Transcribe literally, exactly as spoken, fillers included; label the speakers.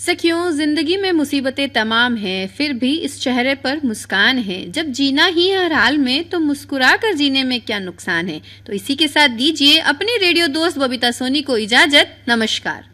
Speaker 1: सखियों, जिंदगी में मुसीबतें तमाम हैं, फिर भी इस चेहरे पर मुस्कान है। जब जीना ही हर हाल में, तो मुस्कुरा कर जीने में क्या नुकसान है। तो इसी के साथ दीजिए अपने रेडियो दोस्त बबीता सोनी को इजाजत। नमस्कार।